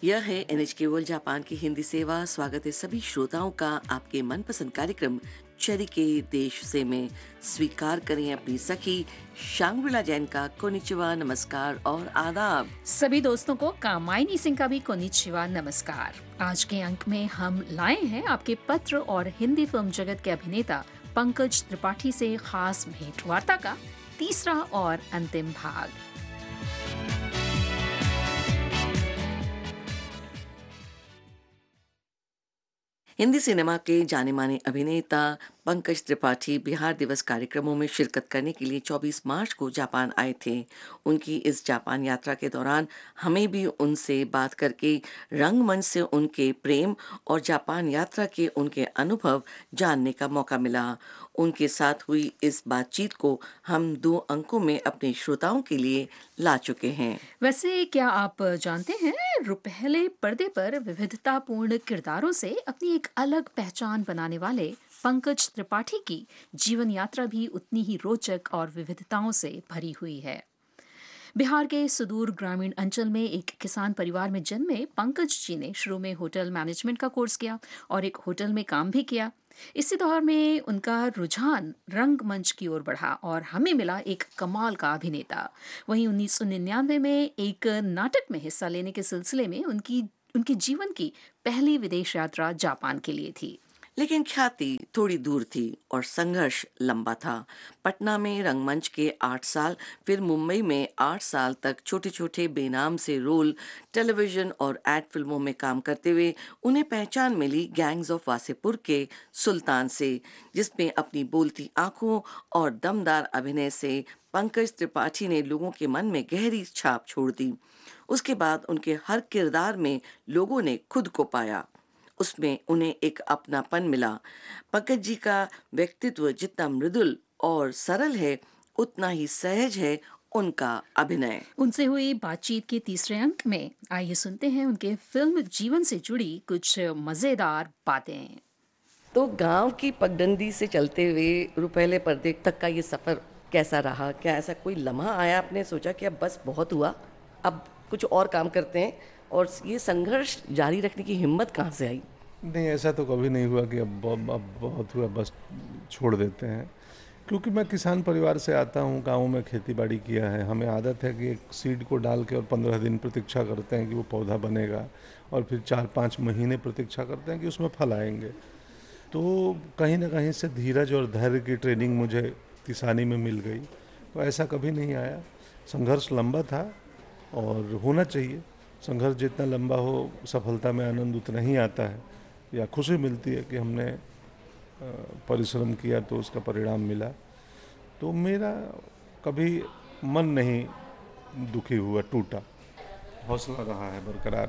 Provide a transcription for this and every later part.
यह है NHK world Japan की हिंदी सेवा। स्वागत है सभी श्रोताओं का आपके मनपसंद कार्यक्रम चरी के देश से में। स्वीकार करें अपनी सखी शांगविला जैन का कोनिचिवा, नमस्कार और आदाब। सभी दोस्तों को कामायनी सिंह का भी कोनिचिवा, नमस्कार। आज के अंक में हम लाए हैं आपके पत्र और हिंदी फिल्म जगत के अभिनेता पंकज त्रिपाठी से खास भेंट वार्ता का तीसरा और अंतिम भाग। हिंदी सिनेमा के जाने माने अभिनेता पंकज त्रिपाठी बिहार दिवस कार्यक्रमों में शिरकत करने के लिए 24 मार्च को जापान आए थे। उनकी इस जापान यात्रा के दौरान हमें भी उनसे बात करके रंगमंच से उनके प्रेम और जापान यात्रा के उनके अनुभव जानने का मौका मिला। उनके साथ हुई इस बातचीत को हम 2 अंकों में अपने श्रोताओं के लिए ला चुके हैं। वैसे क्या आप जानते हैं, रुपहले पर्दे पर विविधतापूर्ण किरदारों से अपनी एक अलग पहचान बनाने वाले पंकज त्रिपाठी की जीवन यात्रा भी उतनी ही रोचक और विविधताओं से भरी हुई है। बिहार के सुदूर ग्रामीण अंचल में एक किसान परिवार में जन्मे पंकज जी ने शुरू में होटल मैनेजमेंट का कोर्स किया और एक होटल में काम भी किया। इसी दौर में उनका रुझान रंगमंच की ओर बढ़ा और हमें मिला एक कमाल का अभिनेता। वहीं 1999 में एक नाटक में हिस्सा लेने के सिलसिले में उनके जीवन की पहली विदेश यात्रा जापान के लिए थी। लेकिन ख्याति थोड़ी दूर थी और संघर्ष लंबा था। पटना में रंगमंच के 8 साल, फिर मुंबई में 8 साल तक छोटे छोटे बेनाम से रोल, टेलीविजन और एड फिल्मों में काम करते हुए उन्हें पहचान मिली गैंग्स ऑफ वासेपुर के सुल्तान से, जिसमें अपनी बोलती आंखों और दमदार अभिनय से पंकज त्रिपाठी ने लोगों के मन में गहरी छाप छोड़ दी। उसके बाद उनके हर किरदार में लोगों ने खुद को पाया, उसमें उन्हें एक अपनापन मिला। पंकज जी का व्यक्तित्व जितना मृदुल और सरल है, उतना ही सहज है उनका अभिनय। उनसे हुई बातचीत के तीसरे अंक में आइए सुनते हैं उनके फिल्म जीवन से जुड़ी कुछ मजेदार बातें। तो गांव की पगडंडी से चलते हुए रुपहले पर्दे तक का ये सफर कैसा रहा? क्या ऐसा कोई लम्हा आया आपने सोचा कि अब बस बहुत हुआ, अब कुछ और काम करते हैं? और ये संघर्ष जारी रखने की हिम्मत कहाँ से आई? नहीं, ऐसा तो कभी नहीं हुआ कि अब बहुत हुआ बस छोड़ देते हैं। क्योंकि मैं किसान परिवार से आता हूँ, गाँव में खेती बाड़ी किया है। हमें आदत है कि एक सीड को डाल के और 15 दिन प्रतीक्षा करते हैं कि वो पौधा बनेगा और फिर 4-5 महीने प्रतीक्षा करते हैं कि उसमें फल आएंगे। तो कहीं ना कहीं से धीरज और धैर्य की ट्रेनिंग मुझे किसानी में मिल गई। तो ऐसा कभी नहीं आया। संघर्ष लंबा था और होना चाहिए। संघर्ष जितना लंबा हो, सफलता में आनंद उतना ही आता है, या खुशी मिलती है कि हमने परिश्रम किया तो उसका परिणाम मिला। तो मेरा कभी मन नहीं दुखी हुआ, टूटा, हौसला रहा है बरकरार।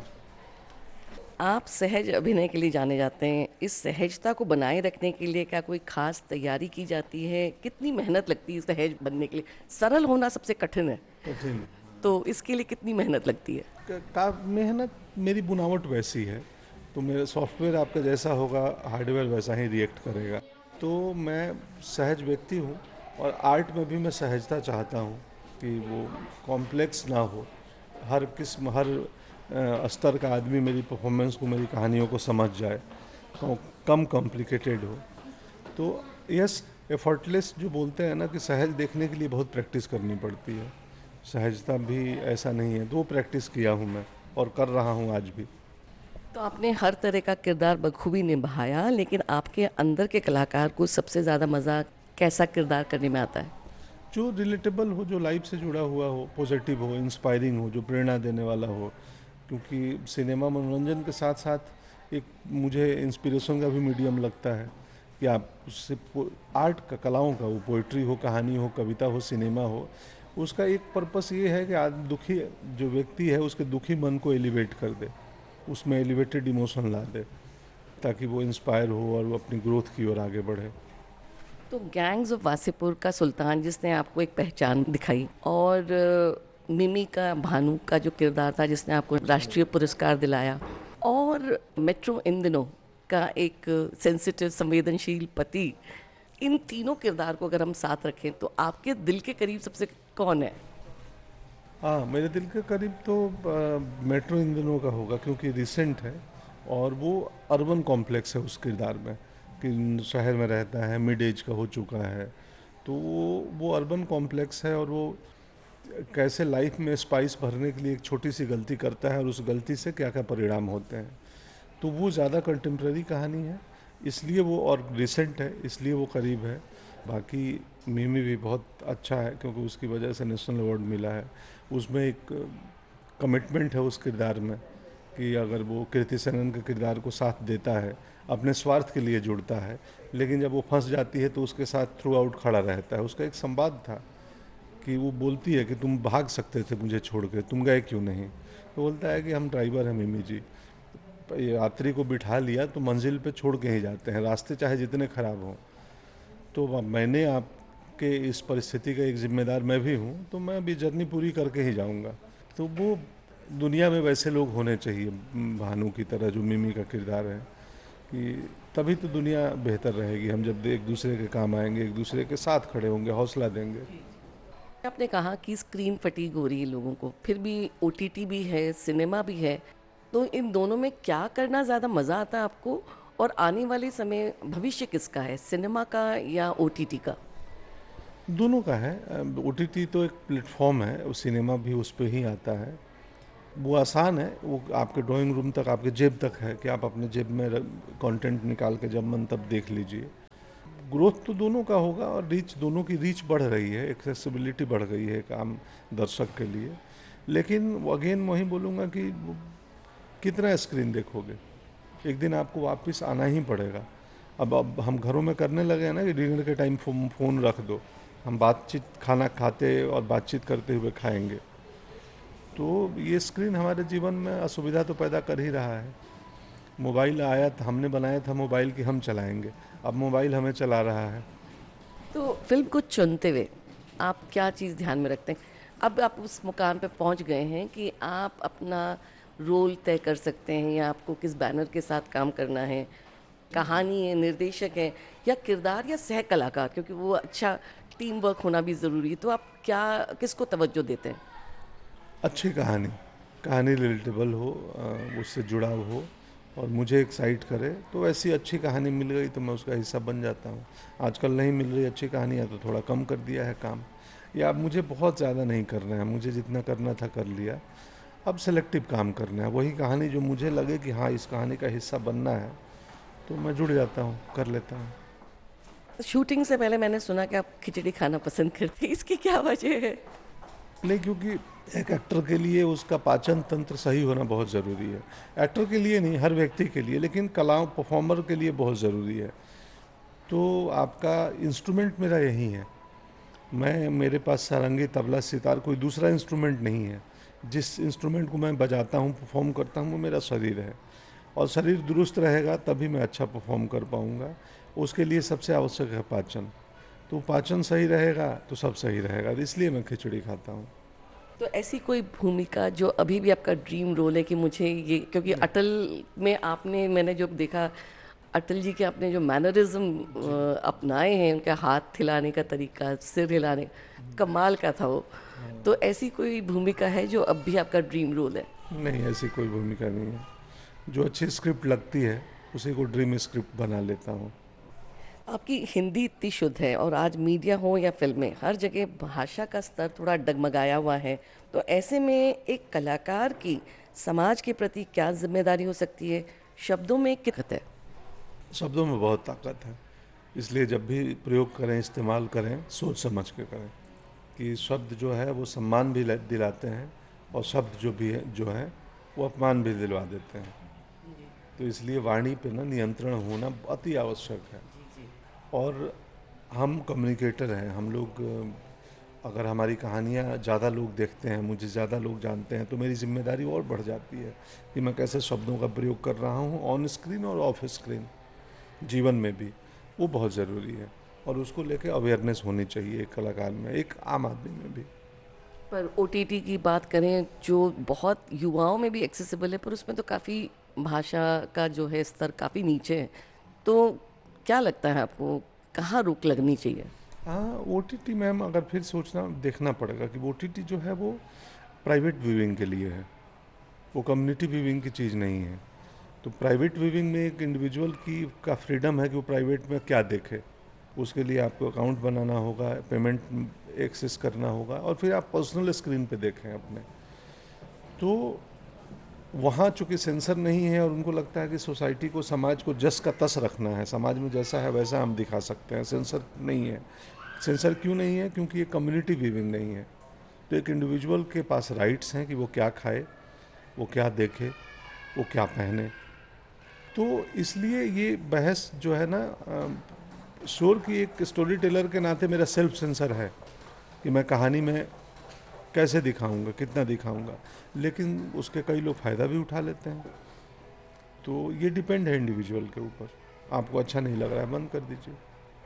आप सहज अभिनय के लिए जाने जाते हैं। इस सहजता को बनाए रखने के लिए क्या कोई खास तैयारी की जाती है? कितनी मेहनत लगती है सहज बनने के लिए? सरल होना सबसे कठिन है, कठिन। तो इसके लिए कितनी मेहनत लगती है? मेहनत, मेरी बुनावट वैसी है, तो मेरा सॉफ्टवेयर आपका जैसा होगा, हार्डवेयर वैसा ही रिएक्ट करेगा। तो मैं सहज व्यक्ति हूँ और आर्ट में भी मैं सहजता चाहता हूँ कि वो कॉम्प्लेक्स ना हो। हर किस्म, हर स्तर का आदमी मेरी परफॉर्मेंस को, मेरी कहानियों को समझ जाए, कम कॉम्प्लिकेटेड हो। तो यस, एफर्टलेस जो बोलते हैं ना, कि सहज देखने के लिए बहुत प्रैक्टिस करनी पड़ती है। सहजता भी ऐसा नहीं है। तो वो प्रैक्टिस किया हूँ मैं और कर रहा हूँ आज भी। तो आपने हर तरह का किरदार बखूबी निभाया, लेकिन आपके अंदर के कलाकार को सबसे ज़्यादा मज़ा कैसा किरदार करने में आता है? जो रिलेटेबल हो, जो लाइफ से जुड़ा हुआ हो, पॉजिटिव हो, इंस्पायरिंग हो, जो प्रेरणा देने वाला हो। क्योंकि सिनेमा मनोरंजन के साथ साथ एक मुझे इंस्पिरेशन का भी मीडियम लगता है कि आप उससे आर्ट का, कलाओं का, वो पोइट्री हो, कहानी हो, कविता हो, सिनेमा हो, उसका एक पर्पस ये है कि आज दुखी जो व्यक्ति है उसके दुखी मन को एलिवेट कर दे, उसमें एलिवेटेड इमोशन ला दे, ताकि वो इंस्पायर हो और वो अपनी ग्रोथ की ओर आगे बढ़े। तो गैंग्स ऑफ वासेपुर का सुल्तान, जिसने आपको एक पहचान दिखाई, और मिमी का, भानु का जो किरदार था जिसने आपको राष्ट्रीय पुरस्कार दिलाया, और मेट्रो इन दिनों का एक सेंसिटिव, संवेदनशील पति, इन तीनों किरदार को अगर हम साथ रखें तो आपके दिल के करीब सबसे कौन है? हाँ, मेरे दिल के करीब तो मेट्रो इन दिनों का होगा, क्योंकि रिसेंट है और वो अर्बन कॉम्प्लेक्स है उस किरदार में, कि शहर में रहता है, मिड एज का हो चुका है। तो वो अर्बन कॉम्प्लेक्स है, और वो कैसे लाइफ में स्पाइस भरने के लिए एक छोटी सी गलती करता है और उस गलती से क्या क्या परिणाम होते हैं। तो वो ज़्यादा कंटेम्प्रेरी कहानी है, इसलिए वो, और रिसेंट है इसलिए वो करीब है। बाकी मिमी भी बहुत अच्छा है, क्योंकि उसकी वजह से नेशनल अवार्ड मिला है। उसमें एक कमिटमेंट है उस किरदार में, कि अगर वो कृति सेनन के किरदार को साथ देता है, अपने स्वार्थ के लिए जुड़ता है, लेकिन जब वो फंस जाती है तो उसके साथ थ्रू आउट खड़ा रहता है। उसका एक संवाद था कि वो बोलती है कि तुम भाग सकते थे मुझे छोड़ के, तुम गए क्यों नहीं। तो बोलता है कि हम ड्राइवर हैं मिमी जी, यात्री को बिठा लिया तो मंजिल पे छोड़ के ही जाते हैं, रास्ते चाहे जितने खराब हों। तो अब मैंने आपके इस परिस्थिति का एक जिम्मेदार मैं भी हूँ, तो मैं भी जर्नी पूरी करके ही जाऊँगा। तो वो दुनिया में वैसे लोग होने चाहिए, भानु की तरह, जो मिमी का किरदार है, कि तभी तो दुनिया बेहतर रहेगी। हम जब एक दूसरे के काम आएंगे, एक दूसरे के साथ खड़े होंगे, हौसला देंगे। आपने कहा कि स्क्रीन फटीग हो रही है लोगों को, फिर भी ओटीटी भी है, सिनेमा भी है, तो इन दोनों में क्या करना ज़्यादा मज़ा आता है आपको? और आने वाले समय भविष्य किसका है, सिनेमा का या ओटीटी का? दोनों का है। ओटीटी तो एक प्लेटफॉर्म है, वो सिनेमा भी उस पर ही आता है। वो आसान है, वो आपके ड्राइंग रूम तक, आपके जेब तक है, कि आप अपने जेब में कंटेंट निकाल के जब मन तब देख लीजिए। ग्रोथ तो दोनों का होगा, और रीच, दोनों की रीच बढ़ रही है, एक्सेसिबिलिटी बढ़ गई है एक आम दर्शक के लिए। लेकिन अगेन वही बोलूँगा कि कितना स्क्रीन देखोगे, एक दिन आपको वापस आना ही पड़ेगा। अब हम घरों में करने लगे हैं ना, कि डिनर के टाइम फ़ोन रख दो, हम बातचीत, खाना खाते और बातचीत करते हुए खाएंगे। तो ये स्क्रीन हमारे जीवन में असुविधा तो पैदा कर ही रहा है। मोबाइल आया था, हमने बनाया था मोबाइल कि हम चलाएंगे, अब मोबाइल हमें चला रहा है। तो फिल्म को चुनते हुए आप क्या चीज़ ध्यान में रखते हैं? अब आप उस मुकाम पे पहुंच गए हैं कि आप अपना रोल तय कर सकते हैं, या आपको किस बैनर के साथ काम करना है, कहानी है, निर्देशक है, या किरदार, या सह कलाकार, क्योंकि वो अच्छा टीम वर्क होना भी ज़रूरी है। तो आप क्या, किसको तवज्जो देते हैं? अच्छी कहानी, कहानी रिलेटेबल हो, उससे जुड़ाव हो और मुझे एक्साइट करे, तो ऐसी अच्छी कहानी मिल गई तो मैं उसका हिस्सा बन जाता हूँ। आजकल नहीं मिल रही अच्छी कहानियाँ तो थोड़ा कम कर दिया है काम, या अब मुझे बहुत ज़्यादा नहीं करना है, मुझे जितना करना था कर लिया, अब सेलेक्टिव काम करना है। वही कहानी जो मुझे लगे कि हाँ इस कहानी का हिस्सा बनना है, तो मैं जुड़ जाता हूँ, कर लेता हूँ। शूटिंग से पहले मैंने सुना कि आप खिचड़ी खाना पसंद करते हैं, इसकी क्या वजह है? नहीं, क्योंकि एक एक्टर के लिए उसका पाचन तंत्र सही होना बहुत ज़रूरी है। एक्टर के लिए नहीं, हर व्यक्ति के लिए, लेकिन कलाओं, परफॉर्मर के लिए बहुत ज़रूरी है। तो आपका इंस्ट्रूमेंट मेरा यही है। मेरे पास सारंगी, तबला, सितार, कोई दूसरा इंस्ट्रूमेंट नहीं है। जिस इंस्ट्रूमेंट को मैं बजाता हूँ, परफॉर्म करता हूँ, वो मेरा शरीर है। और शरीर दुरुस्त रहेगा तभी मैं अच्छा परफॉर्म कर पाऊँगा। उसके लिए सबसे आवश्यक है पाचन। तो पाचन सही रहेगा तो सब सही रहेगा, इसलिए मैं खिचड़ी खाता हूँ। तो ऐसी कोई भूमिका जो अभी भी आपका ड्रीम रोल है कि मुझे ये, क्योंकि अटल में आपने, मैंने जो देखा, अटल जी के आपने जो मैनरिज्म अपनाए हैं, उनका हाथ हिलाने का तरीका, सिर हिलाने, कमाल का था वो। तो ऐसी कोई भूमिका है जो अब भी आपका ड्रीम रोल है? नहीं, ऐसी कोई भूमिका नहीं है। जो अच्छी स्क्रिप्ट लगती है उसी को ड्रीम स्क्रिप्ट बना लेता हूँ। आपकी हिंदी इतनी शुद्ध है, और आज मीडिया हो या फिल्में, हर जगह भाषा का स्तर थोड़ा डगमगाया हुआ है। तो ऐसे में एक कलाकार की समाज के प्रति क्या जिम्मेदारी हो सकती है? शब्दों में कितनी है? शब्दों में बहुत ताकत है, इसलिए जब भी प्रयोग करें, इस्तेमाल करें, सोच समझ के करें। कि शब्द जो है वो सम्मान भी दिलाते हैं, और शब्द जो भी है, जो है वो अपमान भी दिलवा देते हैं। तो इसलिए वाणी पे ना नियंत्रण होना बहुत ही आवश्यक है। और हम कम्युनिकेटर हैं, हम लोग, अगर हमारी कहानियाँ ज़्यादा लोग देखते हैं, मुझे ज़्यादा लोग जानते हैं, तो मेरी जिम्मेदारी और बढ़ जाती है कि मैं कैसे शब्दों का प्रयोग कर रहा हूँ, ऑन स्क्रीन और ऑफ स्क्रीन, जीवन में भी। वो बहुत ज़रूरी है, और उसको लेके अवेयरनेस होनी चाहिए एक कलाकार में, एक आम आदमी में भी। पर ओटीटी की बात करें, जो बहुत युवाओं में भी एक्सेसिबल है, पर उसमें तो काफ़ी भाषा का जो है स्तर काफ़ी नीचे है। तो क्या लगता है आपको, कहाँ रोक लगनी चाहिए? हाँ, ओटीटी मैम, अगर फिर सोचना, देखना पड़ेगा कि ओटीटी जो है वो प्राइवेट व्यूइंग के लिए है, वो कम्युनिटी व्यूइंग की चीज़ नहीं है। तो प्राइवेट व्यूइंग में एक इंडिविजुअल की का फ्रीडम है कि वो प्राइवेट में क्या देखे। उसके लिए आपको अकाउंट बनाना होगा, पेमेंट एक्सेस करना होगा, और फिर आप पर्सनल स्क्रीन पे देखें अपने। तो वहाँ चूँकि सेंसर नहीं है और उनको लगता है कि सोसाइटी को, समाज को जस का तस रखना है, समाज में जैसा है वैसा हम दिखा सकते हैं, सेंसर नहीं है। सेंसर क्यों नहीं है? क्योंकि ये कम्युनिटी व्यूइंग नहीं है। तो एक इंडिविजुअल के पास राइट्स हैं कि वो क्या खाए, वो क्या देखे, वो क्या पहने। तो इसलिए ये बहस जो है ना, शोर की एक स्टोरी टेलर के नाते मेरा सेल्फ सेंसर है कि मैं कहानी में कैसे दिखाऊंगा, कितना दिखाऊंगा, लेकिन उसके कई लोग फ़ायदा भी उठा लेते हैं। तो ये डिपेंड है इंडिविजुअल के ऊपर। आपको अच्छा नहीं लग रहा है, बंद कर दीजिए।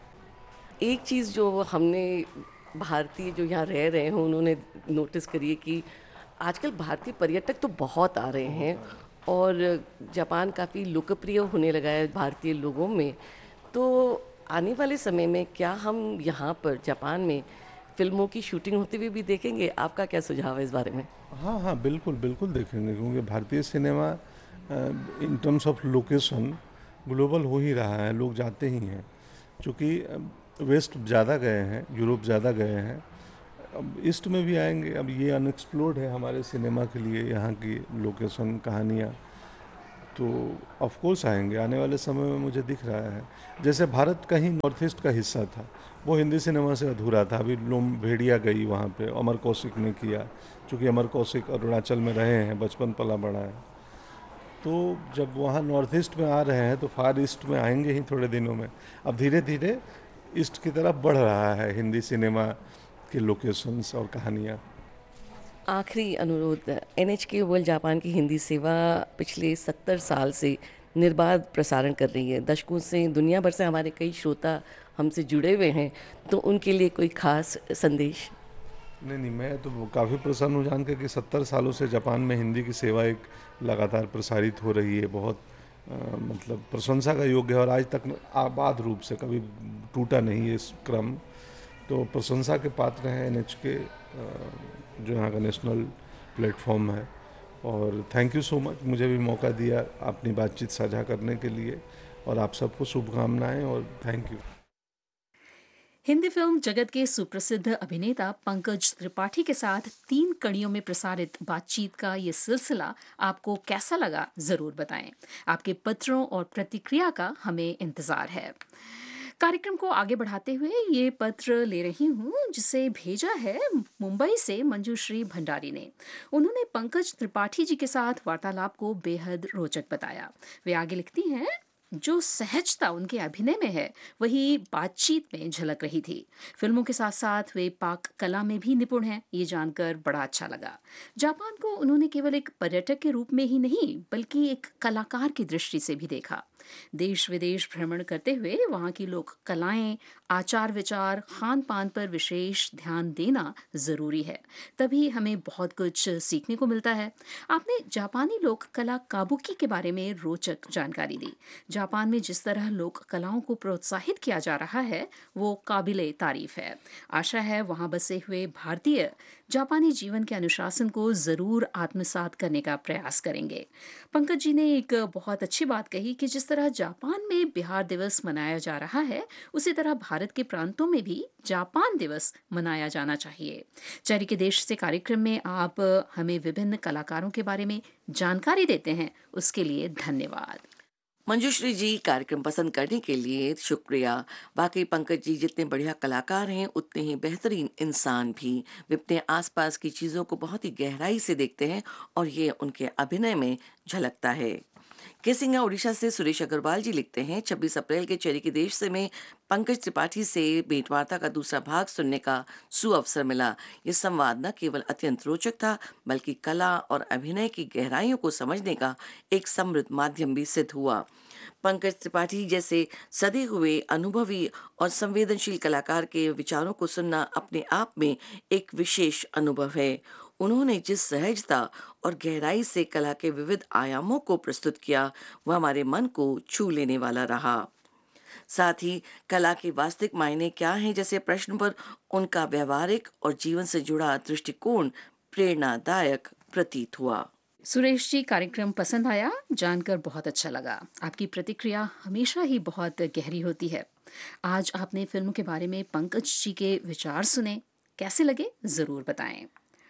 एक चीज़ जो हमने भारतीय जो यहाँ रह रहे हैं उन्होंने नोटिस करी है कि आजकल भारतीय पर्यटक तो बहुत आ रहे हैं और जापान काफ़ी लोकप्रिय होने लगा है भारतीय लोगों में। तो आने वाले समय में क्या हम यहाँ पर जापान में फिल्मों की शूटिंग होते हुए भी देखेंगे? आपका क्या सुझाव है इस बारे में? हाँ हाँ, बिल्कुल बिल्कुल देखेंगे, क्योंकि भारतीय cinema in terms of location global हो ही रहा है, लोग जाते ही हैं। चूँकि वेस्ट ज़्यादा गए हैं, यूरोप ज़्यादा गए हैं, अब ईस्ट में भी आएंगे। अब ये अनएक्सप्लोर्ड है हमारे सिनेमा के लिए, यहाँ की लोकेशन, कहानियाँ। तो ऑफ कोर्स आएंगे आने वाले समय में, मुझे दिख रहा है। जैसे भारत कहीं नॉर्थ ईस्ट का हिस्सा था, वो हिंदी सिनेमा से अधूरा था। अभी लोम भेड़िया गई वहाँ पे, अमर कौशिक ने किया, क्योंकि अमर कौशिक अरुणाचल में रहे हैं, बचपन पला बड़ा है। तो जब वहाँ नॉर्थ ईस्ट में आ रहे हैं तो फार ईस्ट में आएंगे ही थोड़े दिनों में। अब धीरे धीरे ईस्ट की तरफ बढ़ रहा है हिंदी सिनेमा के लोकेशंस और कहानियाँ। आखिरी अनुरोध, NHK वर्ल्ड जापान की हिंदी सेवा पिछले 70 साल से निर्बाध प्रसारण कर रही है। दशकों से दुनिया भर से हमारे कई श्रोता हमसे जुड़े हुए हैं, तो उनके लिए कोई खास संदेश? नहीं नहीं, मैं तो काफ़ी प्रसन्न हूँ जान के कि 70 सालों से जापान में हिंदी की सेवा एक लगातार प्रसारित हो रही है। बहुत मतलब प्रशंसा का योग्य है, और आज तक आबाद रूप से कभी टूटा नहीं है इस क्रम। तो प्रशंसा के पात्र हैं NHK, जो यहाँ का नेशनल प्लेटफॉर्म है। और थैंक यू सो मच, मुझे भी मौका दिया अपनी बातचीत साझा करने के लिए। और आप सबको शुभकामनाएं और थैंक यू। हिंदी फिल्म जगत के सुप्रसिद्ध अभिनेता पंकज त्रिपाठी के साथ 3 कड़ियों में प्रसारित बातचीत का ये सिलसिला आपको कैसा लगा, जरूर बताएं। आपके पत्रों और प्रतिक्रिया का हमें इंतजार है। कार्यक्रम को आगे बढ़ाते हुए ये पत्र ले रही हूँ, जिसे भेजा है मुंबई से मंजूश्री भंडारी ने। उन्होंने पंकज त्रिपाठी जी के साथ वार्तालाप को बेहद रोचक बताया। वे आगे लिखती हैं, जो सहजता उनके अभिनय में है वही बातचीत में झलक रही थी। फिल्मों के साथ साथ वे पाक कला में भी निपुण हैं, ये जानकर बड़ा अच्छा लगा। जापान को उन्होंने केवल एक पर्यटक के रूप में ही नहीं बल्कि एक कलाकार की दृष्टि से भी देखा। देश विदेश भ्रमण करते हुए वहाँ की लोक कलाएं, आचार विचार, खान पान पर विशेष ध्यान देना जरूरी है, तभी हमें बहुत कुछ सीखने को मिलता है। आपने जापानी लोक कला काबुकी के बारे में रोचक जानकारी दी। जापान में जिस तरह लोक कलाओं को प्रोत्साहित किया जा रहा है वो काबिले तारीफ है। आशा है वहाँ बसे हुए भारतीय जापानी जीवन के अनुशासन को जरूर आत्मसात करने का प्रयास करेंगे। पंकज जी ने एक बहुत अच्छी बात कही कि जिस तरह जापान में बिहार दिवस मनाया जा रहा है, उसी तरह भारत के प्रांतों में भी जापान दिवस मनाया जाना चाहिए। चैरी के देश से कार्यक्रम में आप हमें विभिन्न कलाकारों के बारे में जानकारी देते हैं, उसके लिए धन्यवाद। मंजूश्री जी, कार्यक्रम पसंद करने के लिए शुक्रिया। वाकई पंकज जी जितने बढ़िया कलाकार हैं उतने ही बेहतरीन इंसान भी। वे अपने आसपास की चीज़ों को बहुत ही गहराई से देखते हैं और ये उनके अभिनय में झलकता है। केसिंगा उड़ीसा से सुरेश अग्रवाल जी लिखते हैं, 26 अप्रैल के चेरी के देश से में पंकज त्रिपाठी से भेंटवार्ता का दूसरा भाग सुनने का सुअवसर मिला। ये संवाद न केवल अत्यंत रोचक था बल्कि कला और अभिनय की गहराइयों को समझने का एक समृद्ध माध्यम भी सिद्ध हुआ। पंकज त्रिपाठी जैसे सदे हुए अनुभवी और संवेदनशील कलाकार के विचारों को सुनना अपने आप में एक विशेष अनुभव है। उन्होंने जिस सहजता और गहराई से कला के विविध आयामों को प्रस्तुत किया वह हमारे मन को छू लेने वाला रहा। साथ ही कला के वास्तविक मायने क्या हैं जैसे प्रश्न पर उनका व्यवहारिक और जीवन से जुड़ा दृष्टिकोण प्रेरणादायक प्रतीत हुआ। सुरेश जी, कार्यक्रम पसंद आया? जानकर बहुत अच्छा लगा। आपकी प्रतिक्रिया हमेशा ही बहुत गहरी होती है। आज आपने फिल्म के बारे में पंकज जी के विचार सुने, कैसे लगे ज़रूर बताएं।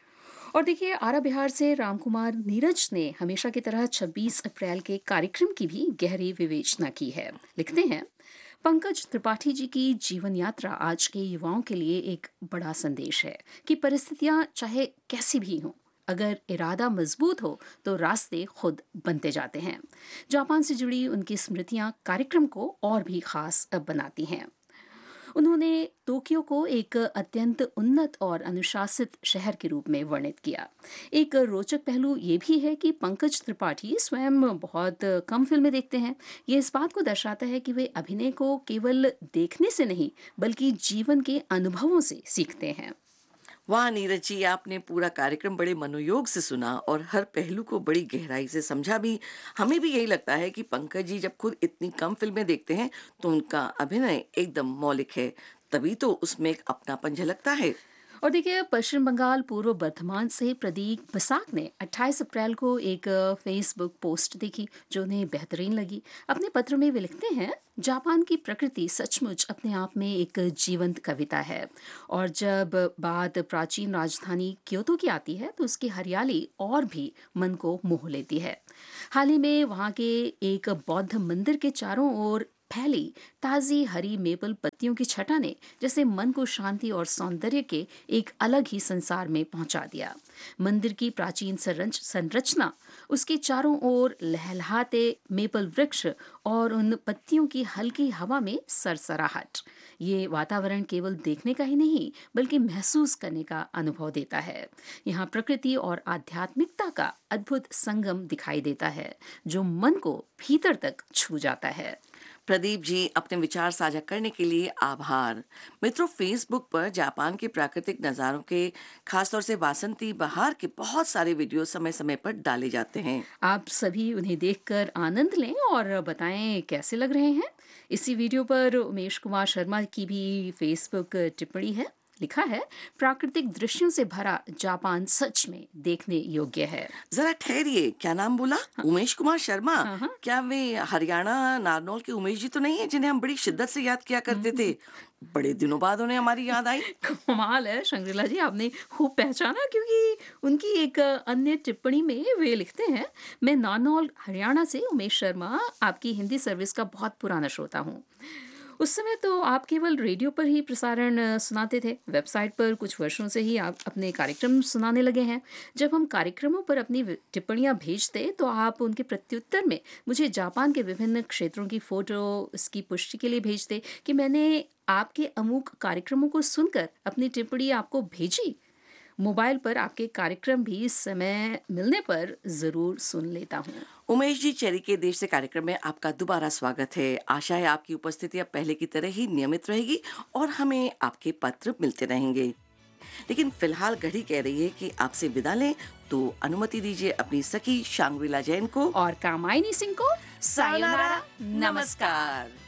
और देखिए, आरा बिहार से रामकुमार नीरज ने हमेशा की तरह 26 अप्रैल के कार्यक्रम की भी गहरी विवेचना की है। लिखते हैं, पंकज त्रिपाठी जी की जीवन यात्रा आज के युवाओं के लिए एक बड़ा संदेश है कि परिस्थितियां चाहे कैसी भी हों, अगर इरादा मजबूत हो तो रास्ते खुद बनते जाते हैं। जापान से जुड़ी उनकी स्मृतियां कार्यक्रम को और भी खास बनाती हैं। उन्होंने टोक्यो को एक अत्यंत उन्नत और अनुशासित शहर के रूप में वर्णित किया। एक रोचक पहलू ये भी है कि पंकज त्रिपाठी स्वयं बहुत कम फिल्में देखते हैं। ये इस बात को दर्शाता है कि वे अभिनय को केवल देखने से नहीं बल्कि जीवन के अनुभवों से सीखते हैं। वाह नीरज जी, आपने पूरा कार्यक्रम बड़े मनोयोग से सुना और हर पहलू को बड़ी गहराई से समझा भी। हमें भी यही लगता है कि पंकज जी जब खुद इतनी कम फिल्में देखते हैं तो उनका अभिनय एकदम मौलिक है, तभी तो उसमें एक अपनापन झलकता है। और देखिए, पश्चिम बंगाल पूर्व बर्धमान से प्रदीप बसाक ने 28 अप्रैल को एक फेसबुक पोस्ट देखी जो उन्हें बेहतरीन लगी। अपने पत्र में वे लिखते हैं, जापान की प्रकृति सचमुच अपने आप में एक जीवंत कविता है और जब बात प्राचीन राजधानी क्योतो की आती है तो उसकी हरियाली और भी मन को मोह लेती है। हाल ही में वहाँ के एक बौद्ध मंदिर के चारों ओर फैली ताजी हरी मेपल पत्तियों की छटा ने जैसे मन को शांति और सौंदर्य के एक अलग ही संसार में पहुंचा दिया। मंदिर की प्राचीन संरचना, उसके चारों ओर लहलहाते मेपल वृक्ष और उन पत्तियों की हल्की हवा में सरसराहट, ये वातावरण केवल देखने का ही नहीं बल्कि महसूस करने का अनुभव देता है। यहाँ प्रकृति और आध्यात्मिकता का अद्भुत संगम दिखाई देता है जो मन को भीतर तक छू जाता है। प्रदीप जी, अपने विचार साझा करने के लिए आभार। मित्रों, फेसबुक पर जापान के प्राकृतिक नज़ारों के, खासतौर से वासंती बहार के बहुत सारे वीडियो समय समय पर डाले जाते हैं। आप सभी उन्हें देखकर आनंद लें और बताएं कैसे लग रहे हैं। इसी वीडियो पर उमेश कुमार शर्मा की भी फेसबुक टिप्पणी है। लिखा है, प्राकृतिक दृश्यों से भरा जापान सच में देखने योग्य है। जरा ठहरिए, क्या नाम बोला? उमेश कुमार शर्मा? हाँ। क्या वे हरियाणा नारनौल के उमेश जी तो नहीं है जिन्हें हम बड़ी शिद्दत से याद किया करते थे? बड़े दिनों बाद उन्हें हमारी याद आई। कमाल है शंग्रीला जी, आपने खूब पहचाना, क्योंकि उनकी एक अन्य टिप्पणी में वे लिखते हैं, मैं नारनौल हरियाणा से उमेश शर्मा आपकी हिंदी सर्विस का बहुत पुराना श्रोता हूँ। उस समय तो आप केवल रेडियो पर ही प्रसारण सुनाते थे। वेबसाइट पर कुछ वर्षों से ही आप अपने कार्यक्रम सुनाने लगे हैं। जब हम कार्यक्रमों पर अपनी टिप्पणियां भेजते तो आप उनके प्रत्युत्तर में मुझे जापान के विभिन्न क्षेत्रों की फोटो, इसकी पुष्टि के लिए भेजते कि मैंने आपके अमुक कार्यक्रमों को सुनकर अपनी टिप्पणी आपको भेजी। मोबाइल पर आपके कार्यक्रम भी समय मिलने पर जरूर सुन लेता हूँ। उमेश जी, चेरी के देश से कार्यक्रम में आपका दोबारा स्वागत है। आशा है आपकी उपस्थिति अब पहले की तरह ही नियमित रहेगी और हमें आपके पत्र मिलते रहेंगे। लेकिन फिलहाल घड़ी कह रही है कि आपसे विदा लें, तो अनुमति दीजिए अपनी सखी शांग्रिला जैन को और कामायनी सिंह को सायोनारा, नमस्कार।